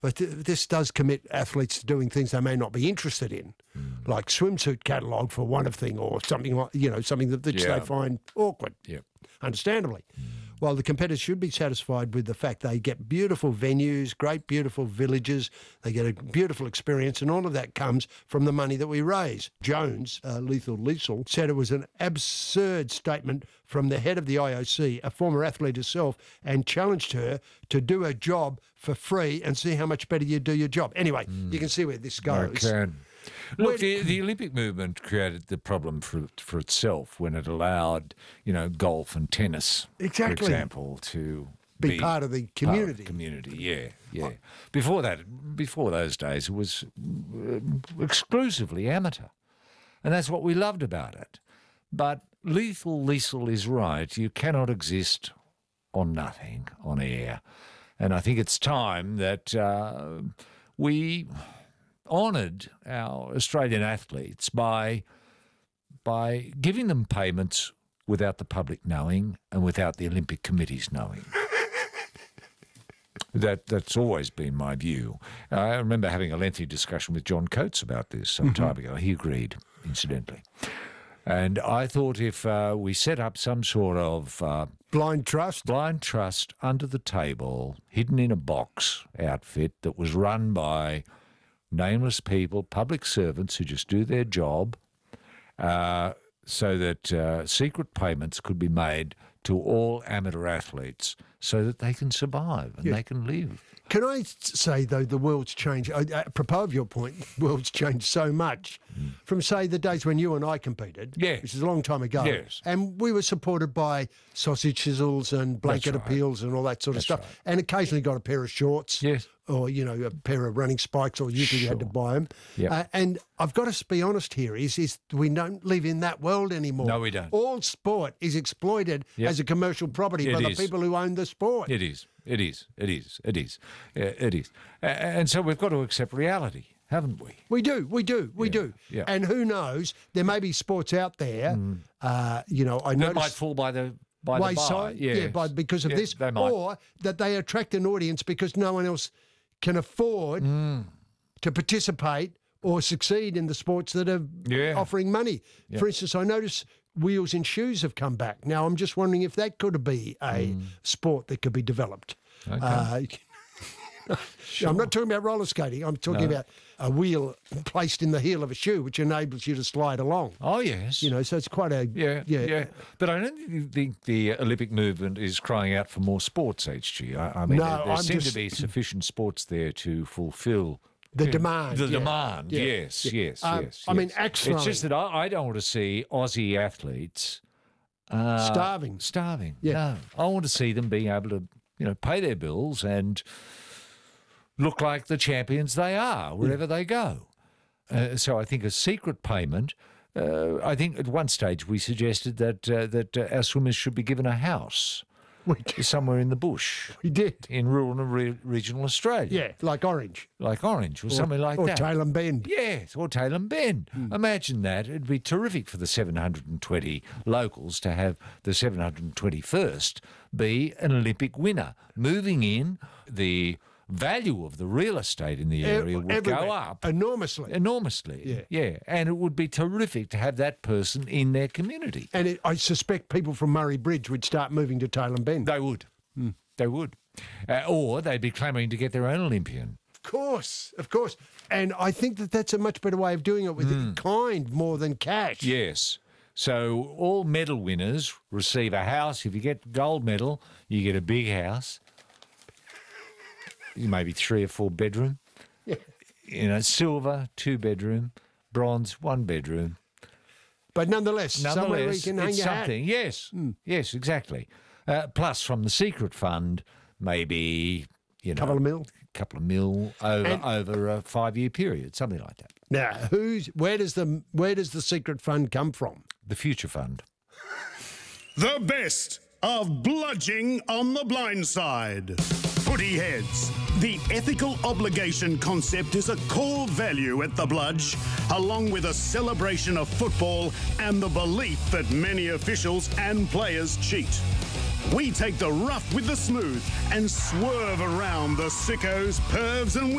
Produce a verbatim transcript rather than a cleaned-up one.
But th- this does commit athletes to doing things they may not be interested in, mm. like swimsuit catalogue for one of thing, or something like, you know, something that, that yeah. they find awkward, yep. understandably. Mm. Well, the competitors should be satisfied with the fact they get beautiful venues, great beautiful villages, they get a beautiful experience, and all of that comes from the money that we raise. Jones, uh, Lethal Liesel, said it was an absurd statement from the head of the I O C, a former athlete herself, and challenged her to do her job for free and see how much better you do your job. Anyway, mm. you can see where this goes. I can. Look, the, the Olympic movement created the problem for for itself when it allowed, you know, golf and tennis, exactly. for example, to be, be part of the community. Part of the community, yeah, yeah. Oh. Before that, before those days, it was exclusively amateur, and that's what we loved about it. But Lethal Liesel is right. You cannot exist on nothing on air, and I think it's time that uh, we honoured our Australian athletes by by giving them payments without the public knowing and without the Olympic committees knowing. that that's always been my view. I remember having a lengthy discussion with John Coates about this some mm-hmm. time ago. He agreed, incidentally. And I thought if uh, we set up some sort of uh, blind trust, blind trust under the table, hidden in a box outfit that was run by nameless people, public servants who just do their job, uh, so that uh, secret payments could be made to all amateur athletes so that they can survive and yeah. they can live. Can I say, though, the world's changed, uh, apropos of your point, the world's changed so much mm. from, say, the days when you and I competed, yes. which is a long time ago, yes. and we were supported by sausage sizzles and blanket right. appeals and all that sort That's of stuff, right. and occasionally got a pair of shorts. Yes. Or, you know, a pair of running spikes, or usually sure. you had to buy them. Yep. Uh, and I've got to be honest here, is, is we don't live in that world anymore. No, we don't. All sport is exploited yep. as a commercial property it by is. the people who own the sport. It is. It is. It is. It is. It is. And so we've got to accept reality, haven't we? We do. We do. We yeah. do. Yeah. And who knows, there may be sports out there, mm. uh, you know, I that noticed... might fall by the... By the wayside, yes. yeah, by, because of yeah, this, or that they attract an audience because no one else can afford mm. to participate or succeed in the sports that are yeah. offering money. Yeah. For instance, I notice wheels in shoes have come back. Now, I'm just wondering if that could be a mm. sport that could be developed. Okay. Uh, Sure. I'm not talking about roller skating. I'm talking no. about a wheel placed in the heel of a shoe, which enables you to slide along. Oh, yes. You know, so it's quite a... Yeah, yeah. yeah. But I don't think the Olympic movement is crying out for more sports, H G. I, I mean, no, there, there I'm seem just... to be sufficient sports there to fulfil... The demand. The yeah. demand, yeah. yes, yeah. yes, um, yes. I yes. mean, axe throwing. It's just that I, I don't want to see Aussie athletes... Uh, starving. Starving, yeah. no. I want to see them being able to, you know, pay their bills and... look like the champions they are wherever yeah. they go. Uh, so I think a secret payment. Uh, I think at one stage we suggested that uh, that uh, our swimmers should be given a house somewhere in the bush. We did in rural and re- regional Australia. Yeah, like Orange, like Orange, or, or something like or that. Or Tailem Bend. Yes, or Tailem Bend. Mm. Imagine that. It'd be terrific for the seven hundred twenty locals to have the seven hundred twenty-first be an Olympic winner, moving in the value of the real estate in the area would Everywhere. go up enormously. Enormously, yeah. yeah. And it would be terrific to have that person in their community. And it, I suspect people from Murray Bridge would start moving to Tailem Bend. They would. Mm. They would. Uh, or they'd be clamouring to get their own Olympian. Of course, of course. And I think that that's a much better way of doing it, with mm. kind more than cash. Yes. So all medal winners receive a house. If you get gold medal, you get a big house. Maybe three or four bedroom. Yeah. You know, silver, two bedroom, bronze, one bedroom. But nonetheless, nonetheless somewhere where you can hang it's your something. hat. Yes, mm. yes, exactly. Uh, plus, from the secret fund, maybe, you know, couple of mil, couple of mil over and, over a five year period, something like that. Now, who's where does the where does the secret fund come from? The Future Fund. The best of bludging on the blind side. Footy heads. The ethical obligation concept is a core value at the Bludge, along with a celebration of football and the belief that many officials and players cheat. We take the rough with the smooth and swerve around the sickos, pervs and